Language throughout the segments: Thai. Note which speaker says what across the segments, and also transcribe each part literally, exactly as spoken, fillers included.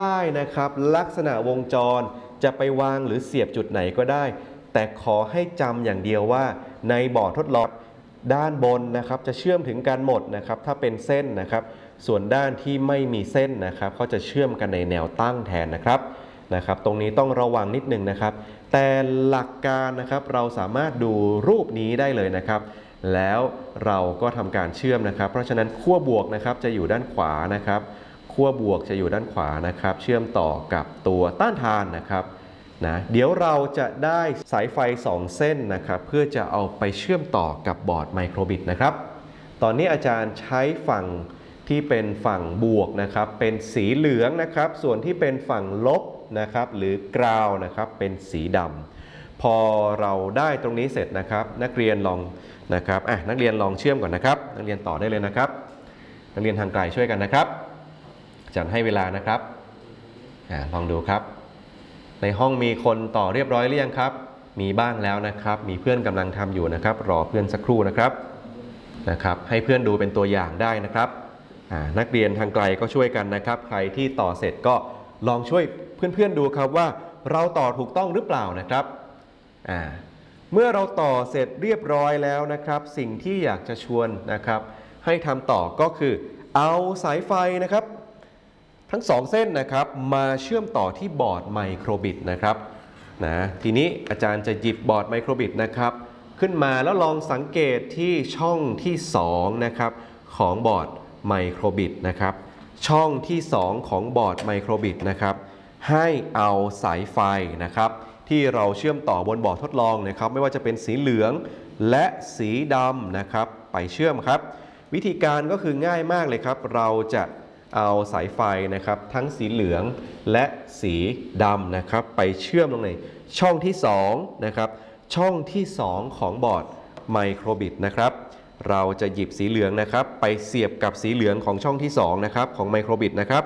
Speaker 1: ได้นะครับลักษณะวงจรจะไปวางหรือเสียบจุดไหนก็ได้แต่ขอให้จำอย่างเดียวว่าในบอร์ดทดลองด้านบนนะครับจะเชื่อมถึงกันหมดนะครับถ้าเป็นเส้นนะครับส่วนด้านที่ไม่มีเส้นนะครับเขาจะเชื่อมกันในแนวตั้งแทนนะครับนะครับตรงนี้ต้องระวังนิดนึงนะครับแต่หลักการนะครับเราสามารถดูรูปนี้ได้เลยนะครับแล้วเราก็ทำการเชื่อมนะครับเพราะฉะนั้นขั้วบวกนะครับจะอยู่ด้านขวานะครับขั้วบวกจะอยู่ด้านขวานะครับเชื่อมต่อกับตัวต้านทานนะครับนะเดี๋ยวเราจะได้สายไฟสองเส้นนะครับเพื่อจะเอาไปเชื่อมต่อกับบอร์ดไมโครบิตนะครับตอนนี้อาจารย์ใช้ฝั่งที่เป็นฝั่งบวกนะครับเป็นสีเหลืองนะครับส่วนที่เป็นฝั่งลบนะครับหรือกราวนะครับเป็นสีดำพอเราได้ตรงนี้เสร็จนะครับนักเรียนลองนะครับอ่ะนักเรียนลองเชื่อมก่อนนะครับนักเรียนต่อได้เลยนะครับนักเรียนทางไกลช่วยกันนะครับอาจารย์ให้เวลานะครับอ่าลองดูครับในห้องมีคนต่อเรียบร้อยหรือยังครับมีบ้างแล้วนะครับมีเพื่อนกำลังทำอยู่นะครับรอเพื่อนสักครู่นะครับนะครับให้เพื่อนดูเป็นตัวอย่างได้นะครับนักเรียนทางไกลก็ช่วยกันนะครับใครที่ต่อเสร็จก็ลองช่วยเพื่อนๆดูครับว่าเราต่อถูกต้องหรือเปล่านะครับเมื่อเราต่อเสร็จเรียบร้อยแล้วนะครับสิ่งที่อยากจะชวนนะครับให้ทำต่อก็คือเอาสายไฟนะครับทั้งสองเส้นนะครับมาเชื่อมต่อที่บอร์ดไมโครบิตนะครับนะทีนี้อาจารย์จะหยิบบอร์ดไมโครบิตนะครับขึ้นมาแล้วลองสังเกตที่ช่องที่สองนะครับของบอร์ดไมโครบิตนะครับช่องที่สองของบอร์ดไมโครบิตนะครับให้เอาสายไฟนะครับที่เราเชื่อมต่อบนบอร์ดทดลองนะครับไม่ว่าจะเป็นสีเหลืองและสีดำนะครับไปเชื่อมครับวิธีการก็คือง่ายมากเลยครับเราจะเอาสายไฟนะครับทั้งสีเหลืองและสีดำนะครับไปเชื่อมลงในช่องที่สองนะครับช่องที่สองของบอร์ดไมโครบิตนะครับเราจะหยิบสีเหลืองนะครับไปเสียบกับสีเหลืองของช่องที่สองนะครับของไมโครบิตนะครับ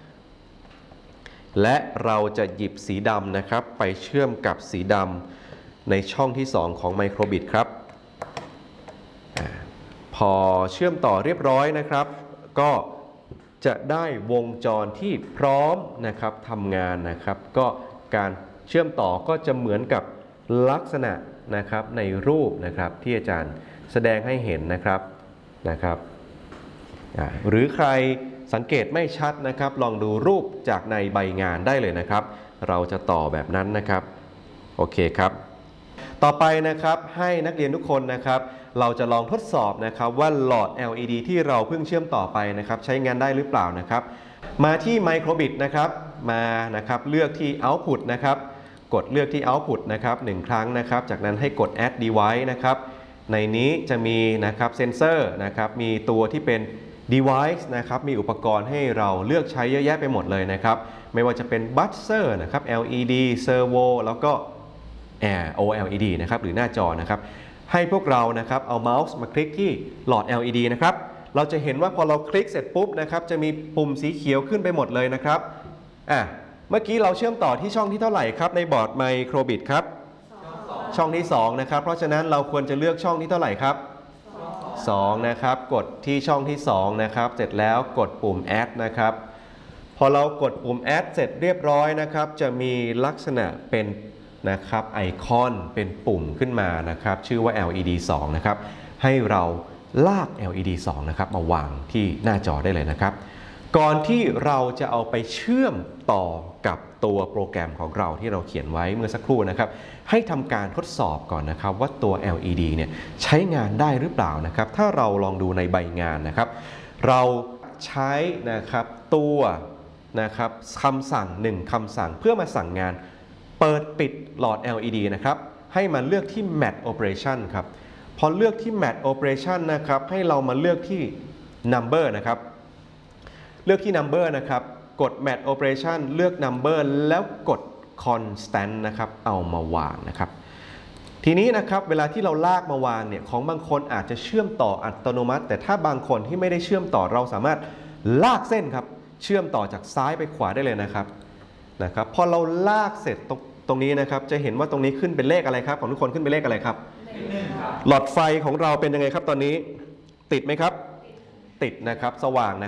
Speaker 1: และเราจะหยิบสีดำนะครับไปเชื่อมกับสีดำในช่องที่สองของไมโครบิตครับพอเชื่อมต่อเรียบร้อยนะครับก็จะได้วงจรที่พร้อมนะครับทำงานนะครับก็การเชื่อมต่อก็จะเหมือนกับลักษณะนะครับในรูปนะครับที่อาจารย์แสดงให้เห็นนะครับนะครับหรือใครสังเกตไม่ชัดนะครับลองดูรูปจากในใบงานได้เลยนะครับเราจะต่อแบบนั้นนะครับโอเคครับต่อไปนะครับให้นักเรียนทุกคนนะครับเราจะลองทดสอบนะครับว่าหลอด แอล อี ดี ที่เราเพิ่งเชื่อมต่อไปนะครับใช้งานได้หรือเปล่านะครับมาที่ไมโครบิตนะครับมานะครับเลือกที่ Output นะครับกดเลือกที่ Output นะครับหนึ่งครั้งนะครับจากนั้นให้กด Add Device นะครับในนี้จะมีนะครับเซนเซอร์นะครับมีตัวที่เป็น device นะครับมีอุปกรณ์ให้เราเลือกใช้เยอะแยะไปหมดเลยนะครับไม่ว่าจะเป็น buzzer นะครับ แอล อี ดี servo แล้วก็ โอ แอล อี ดี นะครับหรือหน้าจอนะครับให้พวกเรานะครับเอาเมาส์มาคลิกที่หลอด แอล อี ดี นะครับเราจะเห็นว่าพอเราคลิกเสร็จปุ๊บนะครับจะมีปุ่มสีเขียวขึ้นไปหมดเลยนะครับอ่ะเมื่อกี้เราเชื่อมต่อที่ช่องที่เท่าไหร่ครับในบอร์ดไมโครบิตครับช่องที่สองนะครับเพราะฉะนั้นเราควรจะเลือกช่องที่เท่าไหร่ครับสองนะครับกดที่ช่องที่สองนะครับเสร็จแล้วกดปุ่ม add นะครับพอเรากดปุ่ม add เสร็จเรียบร้อยนะครับจะมีลักษณะเป็นนะครับไอคอนเป็นปุ่มขึ้นมานะครับชื่อว่า แอล อี ดี สอง นะครับให้เราลาก แอล อี ดี สอง นะครับมาวางที่หน้าจอได้เลยนะครับก่อนที่เราจะเอาไปเชื่อมต่อกับตัวโปรแกรมของเราที่เราเขียนไว้เมื่อสักครู่นะครับให้ทำการทดสอบก่อนนะครับว่าตัว แอล อี ดี เนี่ยใช้งานได้หรือเปล่านะครับถ้าเราลองดูในใบงานนะครับเราใช้นะครับตัวนะครับคำสั่งหนึ่งคำสั่งเพื่อมาสั่งงานเปิดปิดหลอด แอล อี ดี นะครับให้มันเลือกที่ Match Operation ครับพอเลือกที่ Match Operation นะครับให้เรามาเลือกที่ Number นะครับเลือกที่ Number นะครับกด Match Operation เลือก Number แล้วกด Constant นะครับเอามาวางนะครับทีนี้นะครับเวลาที่เราลากมาวางเนี่ยของบางคนอาจจะเชื่อมต่ออัตโนมัติแต่ถ้าบางคนที่ไม่ได้เชื่อมต่อเราสามารถลากเส้นครับเชื่อมต่อจากซ้ายไปขวาได้เลยนะครับนะครับพอเราลากเสร็จตรงตรงนี้นะครับจะเห็นว่าตรงนี้ขึ้นเป็นเลขอะไรครับของทุกคนขึ้นเป็นเลขอะไรครับหลอดไฟของเราเป็นยังไงครับตอนนี้ติดไหมครับติดนะครับสว่างนะครับ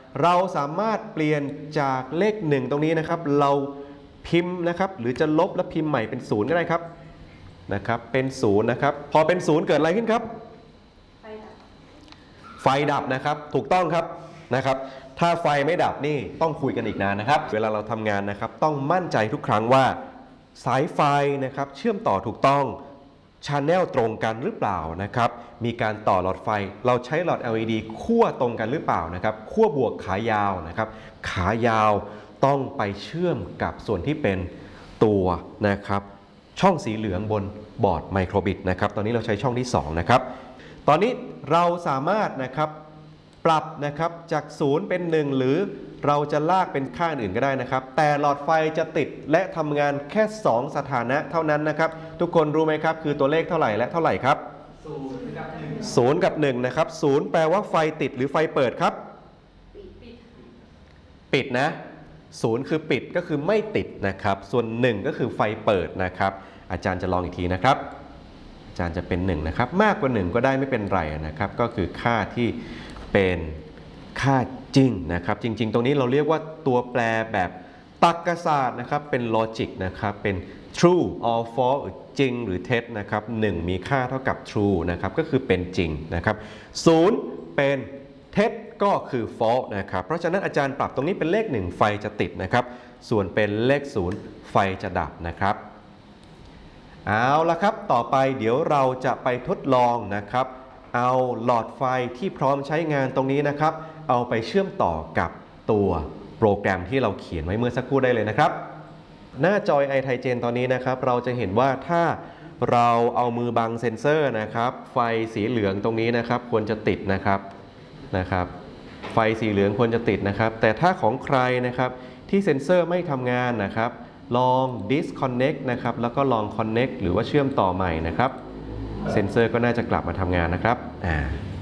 Speaker 1: เราสามารถเปลี่ยนจากเลขหนึ่งตรงนี้นะครับเราพิมพ์นะครับหรือจะลบแล้วพิมพ์ใหม่เป็นศูนย์ก็ได้ครับนะครับเป็นศูนย์นะครับพอเป็นศูนย์เกิดอะไรขึ้นครับไฟดับไฟดับนะครับถูกต้องครับนะครับถ้าไฟไม่ดับนี่ต้องคุยกันอีกนานนะครับเวลาเราทำงานนะครับต้องมั่นใจทุกครั้งว่าสายไฟนะครับเชื่อมต่อถูกต้องชาแนลตรงกันหรือเปล่านะครับมีการต่อหลอดไฟเราใช้หลอด แอล อี ดี ขั้วตรงกันหรือเปล่านะครับขั้วบวกขายาวนะครับขายาวต้องไปเชื่อมกับส่วนที่เป็นตัวนะครับช่องสีเหลืองบนบอร์ดไมโครบิตนะครับตอนนี้เราใช้ช่องที่สองนะครับตอนนี้เราสามารถนะครับปรับนะครับจากศูนย์เป็นหนึ่งหรือเราจะลากเป็นค่าอื่นก็ได้นะครับแต่หลอดไฟจะติดและทำงานแค่สองสถานะเท่านั้นนะครับทุกคนรู้ไหมครับคือตัวเลขเท่าไหร่และเท่าไหร่ครับศูนย์กับหนึ่งศูนย์กับหนึ่งนะครับศูนย์แปลว่าไฟติดหรือไฟเปิดครับปิดปิดนะศูนย์คือปิดก็คือไม่ติดนะครับส่วนหนึ่งก็คือไฟเปิดนะครับอาจารย์จะลองอีกทีนะครับอาจารย์จะเป็นหนึ่งนะครับมากกว่าหนึ่งก็ได้ไม่เป็นไรนะครับก็คือค่าที่เป็นค่าจริงนะครับจริงๆตรงนี้เราเรียกว่าตัวแปรแบบตรรกศาสตร์นะครับเป็นลอจิกนะครับเป็น true or false จริงหรือเท็จนะครับหนึ่งมีค่าเท่ากับ true นะครับก็คือเป็นจริงนะครับศูนย์เป็นเท็จก็คือ false นะครับเพราะฉะนั้นอาจารย์ปรับตรงนี้เป็นเลขหนึ่งไฟจะติดนะครับส่วนเป็นเลขศูนย์ไฟจะดับนะครับเอาละครับต่อไปเดี๋ยวเราจะไปทดลองนะครับเอาหลอดไฟที่พร้อมใช้งานตรงนี้นะครับเอาไปเชื่อมต่อกับตัวโปรแกรมที่เราเขียนไว้เมื่อสักครู่ได้เลยนะครับหน้าจอย iTigen ตอนนี้นะครับเราจะเห็นว่าถ้าเราเอามือบังเซ็นเซอร์นะครับไฟสีเหลืองตรงนี้นะครับควรจะติดนะครับนะครับไฟสีเหลืองควรจะติดนะครับแต่ถ้าของใครนะครับที่เซ็นเซอร์ไม่ทำงานนะครับลอง disconnect นะครับแล้วก็ลอง connect หรือว่าเชื่อมต่อใหม่นะครับเซ็นเซอร์ก็น่าจะกลับมาทำงานนะครับอ่า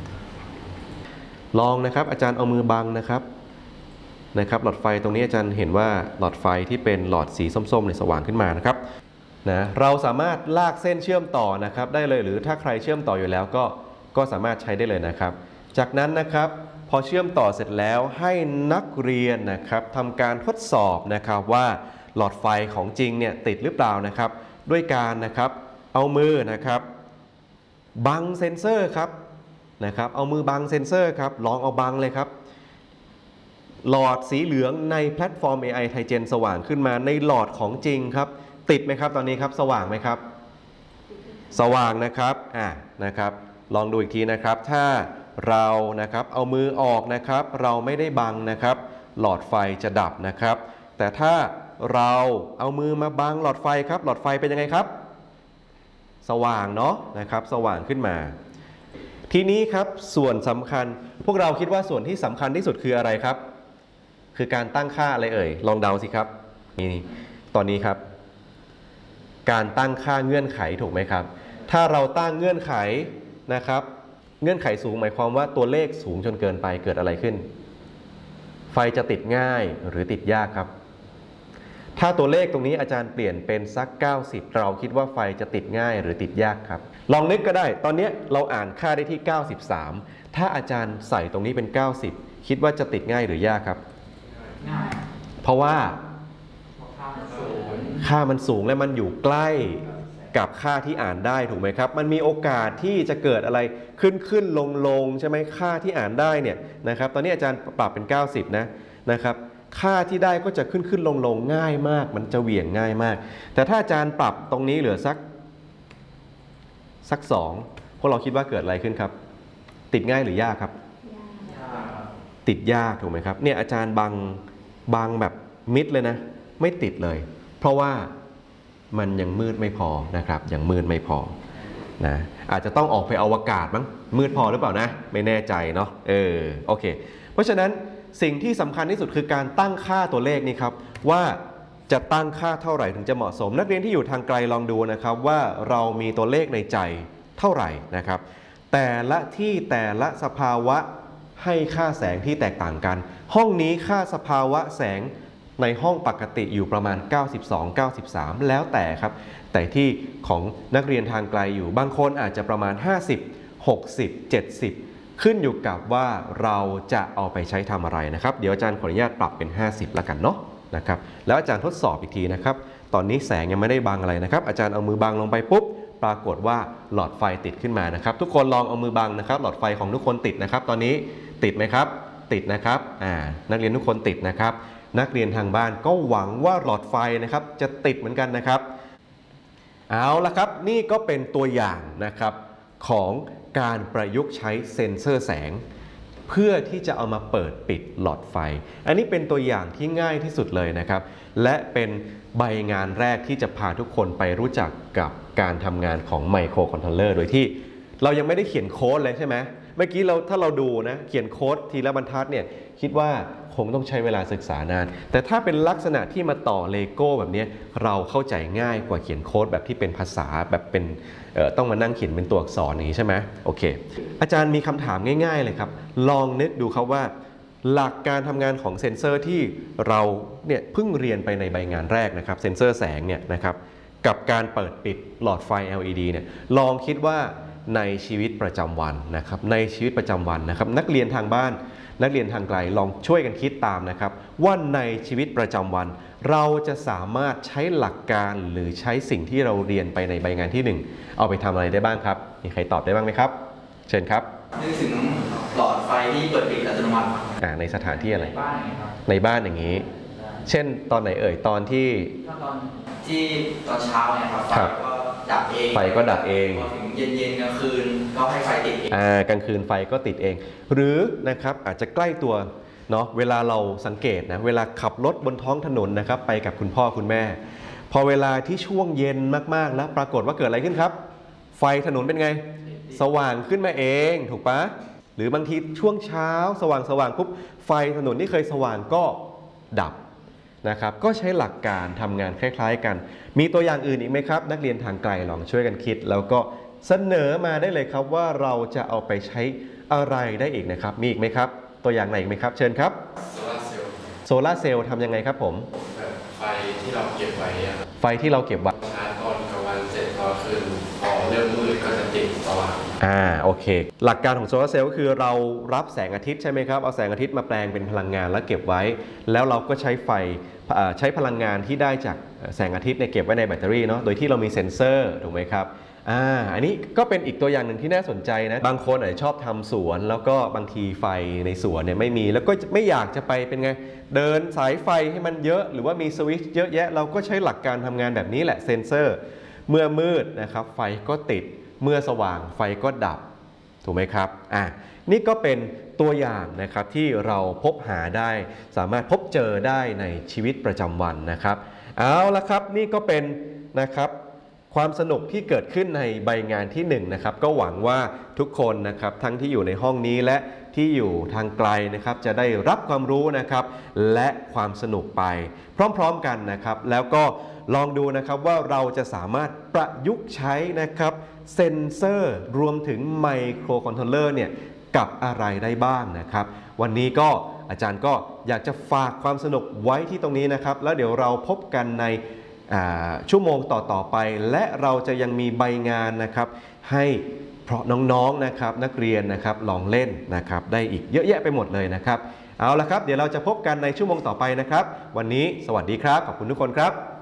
Speaker 1: ลองนะครับอาจารย์เอามือบังนะครับนะครับหลอดไฟตรงนี้อาจารย์เห็นว่าหลอดไฟที่เป็นหลอดสีส้มๆเนี่ยสว่างขึ้นมานะครับนะเราสามารถลากเส้นเชื่อมต่อนะครับได้เลยหรือถ้าใครเชื่อมต่ออยู่แล้วก็ก็สามารถใช้ได้เลยนะครับจากนั้นนะครับพอเชื่อมต่อเสร็จแล้วให้นักเรียนนะครับทำการทดสอบนะครับว่าหลอดไฟของจริงเนี่ยติดหรือเปล่านะครับด้วยการนะครับเอามือนะครับบังเซ็นเซอร์ครับนะครับเอามือบังเซ็นเซอร์ครับลองเอาบังเลยครับหลอดสีเหลืองในแพลตฟอร์ม เอ ไอ Tigen สว่างขึ้นมาในหลอดของจริงครับติดไหมครับตอนนี้ครับสว่างไหมครับสว่างนะครับอ่ะนะครับลองดูอีกทีนะครับถ้าเรานะครับเอามือออกนะครับเราไม่ได้บังนะครับหลอดไฟจะดับนะครับแต่ถ้าเราเอามือมาบังหลอดไฟครับหลอดไฟเป็นยังไงครับสว่างเนาะนะครับสว่างขึ้นมาทีนี้ครับส่วนสำคัญพวกเราคิดว่าส่วนที่สำคัญที่สุดคืออะไรครับคือการตั้งค่าอะไรเอ่ยลองเดาสิครับนี่ตอนนี้ครับการตั้งค่าเงื่อนไขถูกไหมครับถ้าเราตั้งเงื่อนไขนะครับเงื่อนไขสูงหมายความว่าตัวเลขสูงจนเกินไปเกิดอะไรขึ้นไฟจะติดง่ายหรือติดยากครับถ้าตัวเลขตรงนี้อาจารย์เปลี่ยนเป็นสักเก้าสิบเราคิดว่าไฟจะติดง่ายหรือติดยากครับลองนึกก็ได้ตอนนี้เราอ่านค่าได้ที่เก้าสิบสามถ้าอาจารย์ใส่ตรงนี้เป็นเก้าสิบคิดว่าจะติดง่ายหรือยากครับง่ายเพราะว่าค่ามันสูงและมันอยู่ใกล้กับค่าที่อ่านได้ถูกไหมครับมันมีโอกาสที่จะเกิดอะไรขึ้นขึ้นลงลงใช่ไหมค่าที่อ่านได้เนี่ยนะครับตอนนี้อาจารย์ปรับเป็นเก้าสิบนะนะครับค่าที่ได้ก็จะขึ้นขึ้นลงลงง่ายมากมันจะเหวี่ยงง่ายมากแต่ถ้าอาจารย์ปรับตรงนี้เหลือสักสักสองพวกเราคิดว่าเกิดอะไรขึ้นครับติดง่ายหรือยากครับติดยากถูกไหมครับเนี่ยอาจารย์บังบังแบบมิดเลยนะไม่ติดเลยเพราะว่ามันยังมืดไม่พอนะครับยังมืดไม่พอนะอาจจะต้องออกไปอวกาศมั้งมืดพอหรือเปล่านะไม่แน่ใจเนาะเออโอเคเพราะฉะนั้นสิ่งที่สำคัญที่สุดคือการตั้งค่าตัวเลขนี่ครับว่าจะตั้งค่าเท่าไหร่ถึงจะเหมาะสมนักเรียนที่อยู่ทางไกลลองดูนะครับว่าเรามีตัวเลขในใจเท่าไหร่นะครับแต่ละที่แต่ละสภาวะให้ค่าแสงที่แตกต่างกันห้องนี้ค่าสภาวะแสงในห้องปกติอยู่ประมาณเก้าสิบสอง เก้าสิบสามแล้วแต่ครับแต่ที่ของนักเรียนทางไกลอยู่บางคนอาจจะประมาณห้าสิบ หกสิบ เจ็ดสิบขึ้นอยู่กับว่าเราจะเอาไปใช้ทำอะไรนะครับเดี๋ยวอาจารย์ขออนุญาตปรับเป็นห้าสิบละกันเนาะนะครับแล้วอาจารย์ทดสอบอีกทีนะครับตอนนี้แสงยังไม่ได้บังอะไรนะครับอาจารย์เอามือบังลงไปปุ๊บปรากฏว่าหลอดไฟติดขึ้นมานะครับทุกคนลองเอามือบังนะครับหลอดไฟของทุกคนติดนะครับตอนนี้ติดไหมครับติดนะครับอ่านักเรียนทุกคนติดนะครับนักเรียนทางบ้านก็หวังว่าหลอดไฟนะครับจะติดเหมือนกันนะครับเอาละครับนี่ก็เป็นตัวอย่างนะครับของการประยุกต์ใช้เซ็นเซอร์แสงเพื่อที่จะเอามาเปิดปิดหลอดไฟอันนี้เป็นตัวอย่างที่ง่ายที่สุดเลยนะครับและเป็นใบงานแรกที่จะพาทุกคนไปรู้จักกับการทำงานของไมโครคอนโทรลเลอร์โดยที่เรายังไม่ได้เขียนโค้ดเลยใช่ไหมเมื่อกี้เราถ้าเราดูนะเขียนโค้ดทีละบรรทัดเนี่ยคิดว่าคงต้องใช้เวลาศึกษานานแต่ถ้าเป็นลักษณะที่มาต่อเลโก้แบบนี้เราเข้าใจง่ายกว่าเขียนโค้ดแบบที่เป็นภาษาแบบเป็นต้องมานั่งเขียนเป็นตัวอักษรอย่างนี้ใช่ไหมโอเคอาจารย์มีคำถามง่ายๆเลยครับลองนึกดูครับว่าหลักการทำงานของเซ็นเซอร์ที่เราเนี่ยเพิ่งเรียนไปในใบงานแรกนะครับเซ็นเซอร์แสงเนี่ยนะครับกับการเปิดปิดหลอดไฟ แอล อี ดี เนี่ยลองคิดว่าในชีวิตประจำวันนะครับในชีวิตประจำวันนะครับนักเรียนทางบ้านนักเรียนทางไกลลองช่วยกันคิดตามนะครับว่าในชีวิตประจำวันเราจะสามารถใช้หลักการหรือใช้สิ่งที่เราเรียนไปในใบงานที่หนึ่งเอาไปทำอะไรได้บ้างครับมีใครตอบได้บ้างไหมครับเชิญครับ
Speaker 2: นึกถึงหลอดไฟที่เปิดปิดอัตโนมัติ
Speaker 1: อ่าในสถานที่อะไร
Speaker 2: ในบ้านอย่างนี้ครับ
Speaker 1: ในบ้านอย่างนี้เช่นตอนไหนเอ่ยตอนที่
Speaker 2: ตอนที่ตอนเช้าเนี่ยครับไฟก็ดับเอง
Speaker 1: ไฟก็ดับเอง
Speaker 2: พอถึงเย็นๆกลางคืนก็ให้ไฟติดเอง
Speaker 1: อ่ากลางคืนไฟก็ติดเองหรือนะครับอาจจะใกล้ตัวเนาะเวลาเราสังเกตนะเวลาขับรถบนท้องถนนนะครับไปกับคุณพ่อคุณแม่พอเวลาที่ช่วงเย็นมากๆแล้วปรากฏว่าเกิดอะไรขึ้นครับไฟถนนเป็นไงสว่างขึ้นมาเองถูกปะหรือบางทีช่วงเช้าสว่างสว่างปุ๊บไฟถนนที่เคยสว่างก็ดับนะครับก็ใช้หลักการทำงานคล้ายๆกันมีตัวอย่างอื่นอีกไหมครับนักเรียนทางไกลลองช่วยกันคิดแล้วก็เสนอมาได้เลยครับว่าเราจะเอาไปใช้อะไรได้อีกนะครับมีอีกไหมครับตัวอย่างไหนอีกไหมครับเชิญครับ
Speaker 3: โซลาร์เซลล์
Speaker 1: โซลาร์เซลล์ทำยังไงครับผม
Speaker 3: แบบไฟที่เราเก็บไว้
Speaker 1: ไฟที่เราเก็บไว้
Speaker 3: ชาร์จตอนกลางวันเสร็จพอคืนพอเริ่มมืดก็จะติดสว่าง
Speaker 1: อ่าโอเคหลักการของโซลาร์เซลล์ก็คือเรารับแสงอาทิตย์ใช่ไหมครับเอาแสงอาทิตย์มาแปลงเป็นพลังงานแล้วเก็บไว้แล้วเราก็ใช้ไฟใช้พลังงานที่ได้จากแสงอาทิตย์เนี่ยเก็บไว้ในแบตเตอรี่เนาะโดยที่เรามีเซ็นเซอร์ถูกไหมครับอ่าอันนี้ก็เป็นอีกตัวอย่างหนึ่งที่น่าสนใจนะบางคนอาจจะชอบทำสวนแล้วก็บางทีไฟในสวนเนี่ยไม่มีแล้วก็ไม่อยากจะไปเป็นไงเดินสายไฟให้มันเยอะหรือว่ามีสวิตช์เยอะแยะเราก็ใช้หลักการทำงานแบบนี้แหละเซ็นเซอร์เมื่อมืดนะครับไฟก็ติดเมื่อสว่างไฟก็ดับถูกไหมครับอ่ะนี่ก็เป็นตัวอย่างนะครับที่เราพบหาได้สามารถพบเจอได้ในชีวิตประจำวันนะครับเอาละครับนี่ก็เป็นนะครับความสนุกที่เกิดขึ้นในใบงานที่หนึ่งนะครับก็หวังว่าทุกคนนะครับทั้งที่อยู่ในห้องนี้และที่อยู่ทางไกลนะครับจะได้รับความรู้นะครับและความสนุกไปพร้อมๆกันนะครับแล้วก็ลองดูนะครับว่าเราจะสามารถประยุกต์ใช้นะครับเซ็นเซอร์รวมถึงไมโครคอนโทรลเลอร์เนี่ยกับอะไรได้บ้างนะครับวันนี้ก็อาจารย์ก็อยากจะฝากความสนุกไว้ที่ตรงนี้นะครับแล้วเดี๋ยวเราพบกันในชั่วโมงต่อๆไปและเราจะยังมีใบงานนะครับให้เพราะน้องๆนะครับนักเรียนนะครับลองเล่นนะครับได้อีกเยอะแยะไปหมดเลยนะครับเอาละครับเดี๋ยวเราจะพบกันในชั่วโมงต่อไปนะครับวันนี้สวัสดีครับขอบคุณทุกคนครับ